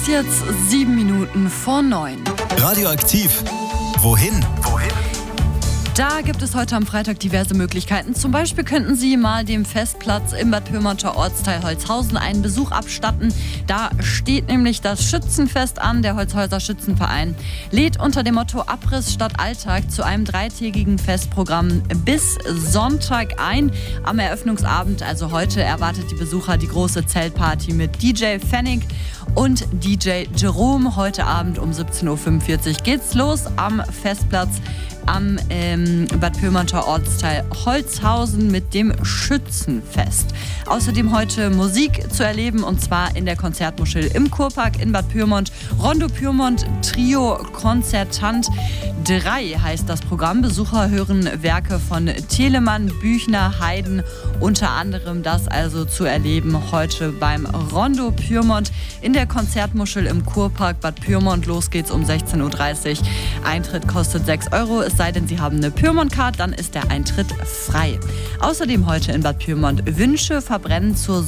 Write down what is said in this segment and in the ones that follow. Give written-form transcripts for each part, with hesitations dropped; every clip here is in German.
jetzt 7 Minuten vor 9. Radioaktiv. Wohin? Da gibt es heute am Freitag diverse Möglichkeiten. Zum Beispiel könnten Sie mal dem Festplatz im Bad Pyrmonter Ortsteil Holzhausen einen Besuch abstatten. Da steht nämlich das Schützenfest an. Der Holzhäuser Schützenverein lädt unter dem Motto Abriss statt Alltag zu einem 3-tägigen Festprogramm bis Sonntag ein. Am Eröffnungsabend, also heute, erwartet die Besucher die große Zeltparty mit DJ Pfennig und DJ Jerome. Heute Abend um 17.45 Uhr geht's los am Festplatz am Bad Pyrmonter Ortsteil Holzhausen mit dem Schützenfest. Außerdem heute Musik zu erleben, und zwar in der Konzertmuschel im Kurpark in Bad Pyrmont. Rondo Pyrmont Trio Konzertant 3 heißt das Programm. Besucher hören Werke von Telemann, Büchner, Haydn, unter anderem das also zu erleben heute beim Rondo Pyrmont in der Konzertmuschel im Kurpark Bad Pyrmont. Los geht's um 16.30 Uhr. Eintritt kostet 6 Euro. Es sei denn, Sie haben eine Pyrmont-Card, dann ist der Eintritt frei. Außerdem heute in Bad Pyrmont Wünsche verbrennen zur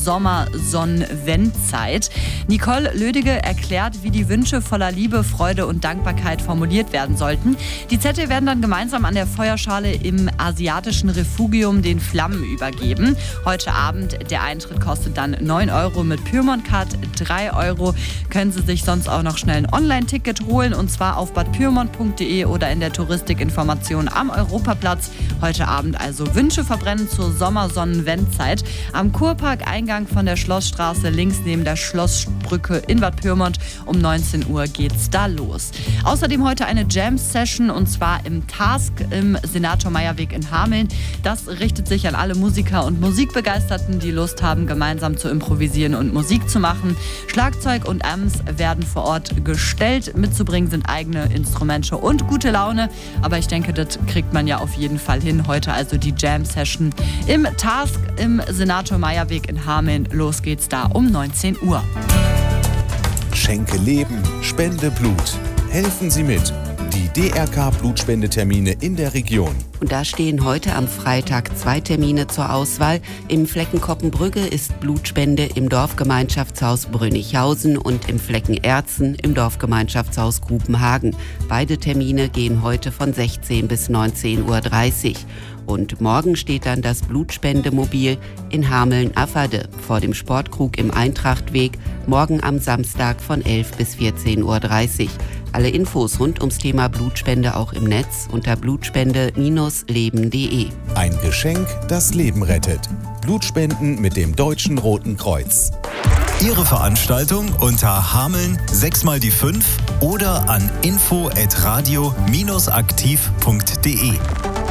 Sommersonnenwendzeit. Nicole Lödige erklärt, wie die Wünsche voller Liebe, Freude und Dankbarkeit formuliert werden sollten. Die Zettel werden dann gemeinsam an der Feuerschale im asiatischen Refugium den Flammen übergeben. Heute Abend, der Eintritt kostet dann 9 Euro, mit Pyrmont-Card 3 Euro. Können Sie sich sonst auch noch schnell ein Online-Ticket holen, und zwar auf badpyrmont.de oder in der Touristikinformation am Europaplatz. Heute Abend also Wünsche verbrennen zur Sommersonnenwendzeit am Kurpark-Eingang von der Schlossstraße links neben der Schlossbrücke in Bad Pyrmont. Um 19 Uhr geht's da los. Außerdem heute eine Jam-Session, und zwar im Task im Senator-Meyer-Weg in Hameln. Das richtet sich an alle Musiker und Musikbegeisterten, die Lust haben, gemeinsam zu improvisieren und Musik zu machen. Schlagzeug und Amps werden vor Ort gestellt. Mitzubringen sind eigene Instrumente und gute Laune. Aber ich denke, das kriegt man ja auf jeden Fall hin. Heute also die Jam-Session im Task im Senator-Meyer-Weg in Hameln. Los geht's da um 19 Uhr. Schenke Leben, spende Blut. Helfen Sie mit. Die DRK-Blutspendetermine in der Region. Und da stehen heute am Freitag 2 Termine zur Auswahl. Im Flecken Koppenbrügge ist Blutspende im Dorfgemeinschaftshaus Brünnichhausen und im Flecken Erzen im Dorfgemeinschaftshaus Grubenhagen. Beide Termine gehen heute von 16 bis 19.30 Uhr. Und morgen steht dann das Blutspendemobil in Hameln-Afferde vor dem Sportkrug im Eintrachtweg, morgen am Samstag von 11 bis 14.30 Uhr. Alle Infos rund ums Thema Blutspende auch im Netz unter blutspende-leben.de. Ein Geschenk, das Leben rettet. Blutspenden mit dem Deutschen Roten Kreuz. Ihre Veranstaltung unter Hameln 6x5 oder an info@radio-aktiv.de.